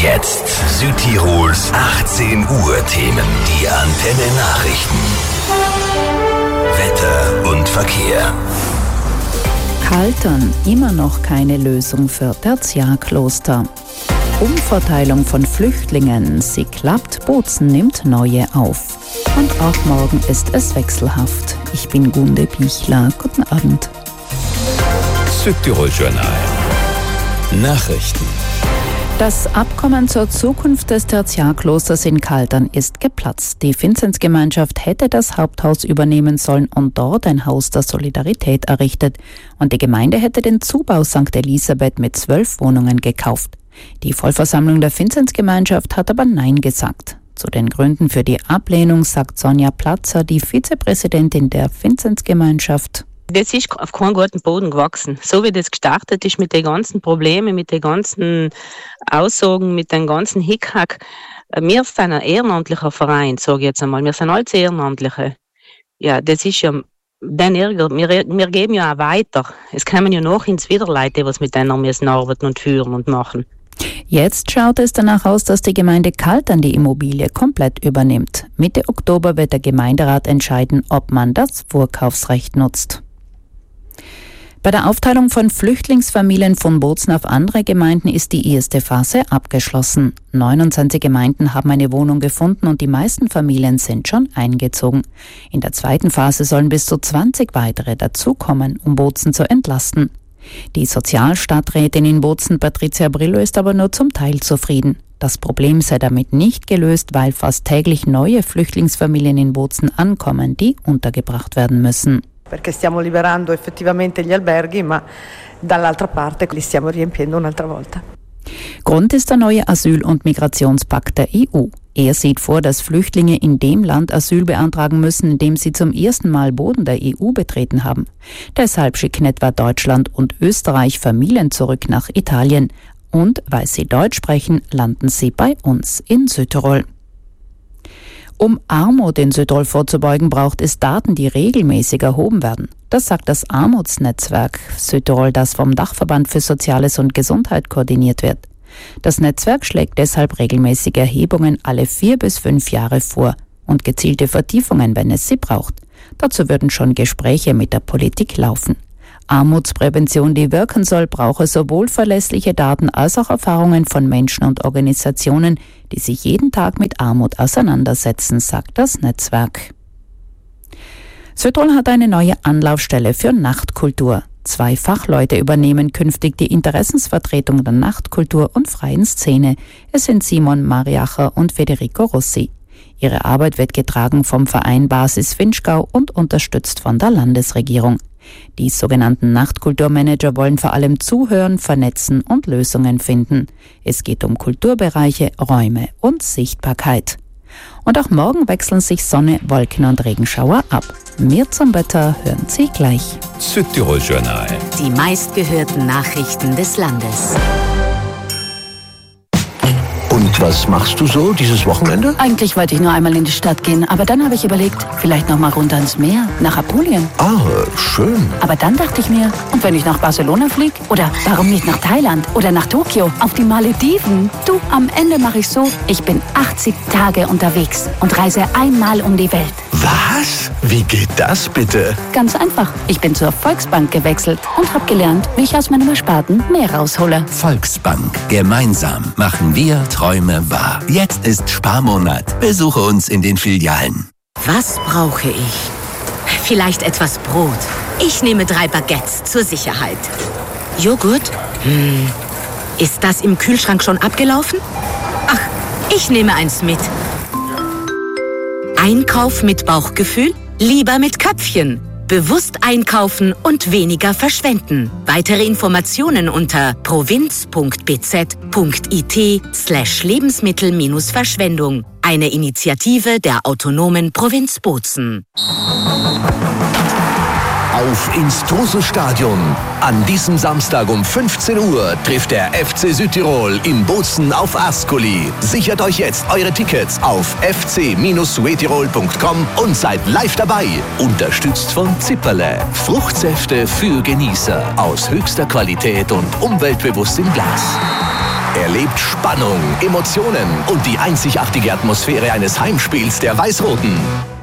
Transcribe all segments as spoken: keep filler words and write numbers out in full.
Jetzt Südtirols achtzehn Uhr Themen. Die Antenne Nachrichten. Wetter und Verkehr. Kaltern, immer noch keine Lösung für Tertiarkloster. Umverteilung von Flüchtlingen, sie klappt, Bozen nimmt neue auf. Und auch morgen ist es wechselhaft. Ich bin Gunde Bichler. Guten Abend. Südtirol Journal. Nachrichten. Das Abkommen zur Zukunft des Tertiarklosters in Kaltern ist geplatzt. Die Vinzenzgemeinschaft hätte das Haupthaus übernehmen sollen und dort ein Haus der Solidarität errichtet. Und die Gemeinde hätte den Zubau Sankt Elisabeth mit zwölf Wohnungen gekauft. Die Vollversammlung der Vinzenzgemeinschaft hat aber Nein gesagt. Zu den Gründen für die Ablehnung sagt Sonja Platzer, die Vizepräsidentin der Vinzenzgemeinschaft. Das ist auf keinen guten Boden gewachsen. So wie das gestartet ist mit den ganzen Problemen, mit den ganzen Aussagen, mit den ganzen Hickhack. Wir sind ein ehrenamtlicher Verein, sage ich jetzt einmal. Wir sind alles Ehrenamtliche. Ja, das ist ja den Ärger. Wir, wir geben ja auch weiter. Es kommen ja noch ins wieder Leute, was mit denen müssen arbeiten und führen und machen. Jetzt schaut es danach aus, dass die Gemeinde Kaltern die Immobilie komplett übernimmt. Mitte Oktober wird der Gemeinderat entscheiden, ob man das Vorkaufsrecht nutzt. Bei der Aufteilung von Flüchtlingsfamilien von Bozen auf andere Gemeinden ist die erste Phase abgeschlossen. neunundzwanzig Gemeinden haben eine Wohnung gefunden und die meisten Familien sind schon eingezogen. In der zweiten Phase sollen bis zu zwanzig weitere dazukommen, um Bozen zu entlasten. Die Sozialstadträtin in Bozen, Patricia Brillo, ist aber nur zum Teil zufrieden. Das Problem sei damit nicht gelöst, weil fast täglich neue Flüchtlingsfamilien in Bozen ankommen, die untergebracht werden müssen. Perché stiamo liberando effettivamente gli alberghi, ma dall'altra parte li stiamo riempiendo un'altra volta. Grund ist der neue Asyl- und Migrationspakt der E U. Er sieht vor, dass Flüchtlinge in dem Land Asyl beantragen müssen, in dem sie zum ersten Mal Boden der E U betreten haben. Deshalb schicken etwa Deutschland und Österreich Familien zurück nach Italien. Und weil sie Deutsch sprechen, landen sie bei uns in Südtirol. Um Armut in Südtirol vorzubeugen, braucht es Daten, die regelmäßig erhoben werden. Das sagt das Armutsnetzwerk Südtirol, das vom Dachverband für Soziales und Gesundheit koordiniert wird. Das Netzwerk schlägt deshalb regelmäßige Erhebungen alle vier bis fünf Jahre vor und gezielte Vertiefungen, wenn es sie braucht. Dazu würden schon Gespräche mit der Politik laufen. Armutsprävention, die wirken soll, brauche sowohl verlässliche Daten als auch Erfahrungen von Menschen und Organisationen, die sich jeden Tag mit Armut auseinandersetzen, sagt das Netzwerk. Südtirol hat eine neue Anlaufstelle für Nachtkultur. Zwei Fachleute übernehmen künftig die Interessensvertretung der Nachtkultur und freien Szene. Es sind Simon Mariacher und Federico Rossi. Ihre Arbeit wird getragen vom Verein Basis Vinschgau und unterstützt von der Landesregierung. Die sogenannten Nachtkulturmanager wollen vor allem zuhören, vernetzen und Lösungen finden. Es geht um Kulturbereiche, Räume und Sichtbarkeit. Und auch morgen wechseln sich Sonne, Wolken und Regenschauer ab. Mehr zum Wetter hören Sie gleich. Südtirol Journal. Die meistgehörten Nachrichten des Landes. Und was machst du so dieses Wochenende? Eigentlich wollte ich nur einmal in die Stadt gehen, aber dann habe ich überlegt, vielleicht noch mal runter ins Meer, nach Apulien. Ah, schön. Aber dann dachte ich mir, und wenn ich nach Barcelona fliege? Oder warum nicht nach Thailand? Oder nach Tokio? Auf die Malediven? Du, am Ende mache ich so, ich bin achtzig Tage unterwegs und reise einmal um die Welt. Was? Wie geht das bitte? Ganz einfach. Ich bin zur Volksbank gewechselt und habe gelernt, wie ich aus meinem Ersparten mehr raushole. Volksbank. Gemeinsam machen wir Träume wahr. Jetzt ist Sparmonat. Besuche uns in den Filialen. Was brauche ich? Vielleicht etwas Brot. Ich nehme drei Baguettes zur Sicherheit. Joghurt? Hm. Ist das im Kühlschrank schon abgelaufen? Ach, ich nehme eins mit. Einkauf mit Bauchgefühl? Lieber mit Köpfchen. Bewusst einkaufen und weniger verschwenden. Weitere Informationen unter provinz.bz.it slash Lebensmittel-Verschwendung. Eine Initiative der autonomen Provinz Bozen. Auf ins Trosel-Stadion. An diesem Samstag um fünfzehn Uhr trifft der F C Südtirol in Bozen auf Ascoli. Sichert euch jetzt eure Tickets auf f c Südtirol punkt com und seid live dabei. Unterstützt von Zipperle. Fruchtsäfte für Genießer aus höchster Qualität und umweltbewusst im Glas. Erlebt Spannung, Emotionen und die einzigartige Atmosphäre eines Heimspiels der Weiß-Roten.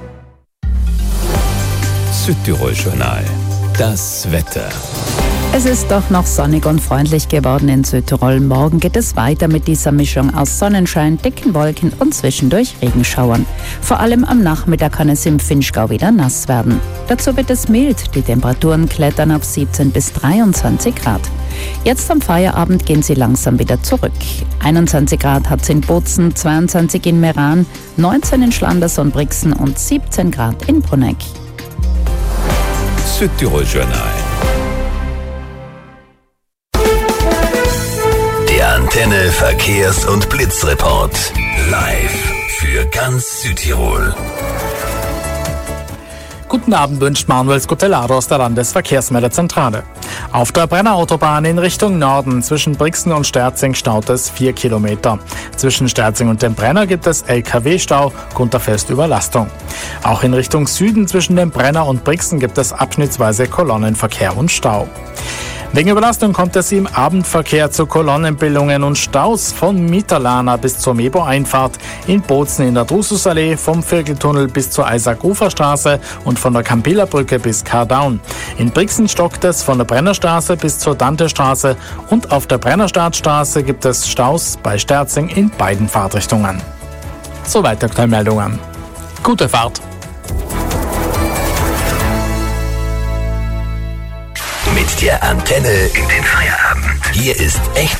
Südtirol-Journal. Das Wetter. Es ist doch noch sonnig und freundlich geworden in Südtirol. Morgen geht es weiter mit dieser Mischung aus Sonnenschein, dicken Wolken und zwischendurch Regenschauern. Vor allem am Nachmittag kann es im Vinschgau wieder nass werden. Dazu wird es mild. Die Temperaturen klettern auf siebzehn bis dreiundzwanzig Grad. Jetzt am Feierabend gehen sie langsam wieder zurück. einundzwanzig Grad hat es in Bozen, zweiundzwanzig in Meran, neunzehn in Schlanders und Brixen und siebzehn Grad in Bruneck. Südtirol-Journal. Der Antenne Verkehrs- und Blitzreport. Live für ganz Südtirol. Guten Abend wünscht Manuel Scutellaro aus der Landesverkehrsmeldezentrale. Auf der Brennerautobahn in Richtung Norden zwischen Brixen und Sterzing staut es vier Kilometer. Zwischen Sterzing und dem Brenner gibt es L K W-Stau, Grund der Festüberlastung. Auch in Richtung Süden zwischen dem Brenner und Brixen gibt es abschnittsweise Kolonnenverkehr und Stau. Wegen Überlastung kommt es im Abendverkehr zu Kolonnenbildungen und Staus von Mitterlana bis zur Mebo-Einfahrt, in Bozen in der Drususallee, vom Vierteltunnel bis zur Isaac-Ufer-Straße und von der Campilla-Brücke bis Cardown. In Brixen stockt es von der Brennerstraße bis zur Dantestraße und auf der Brennerstadtstraße gibt es Staus bei Sterzing in beiden Fahrtrichtungen. Soweit aktuelle Meldungen. Gute Fahrt! Mit der Antenne in den Feierabend. Hier ist echt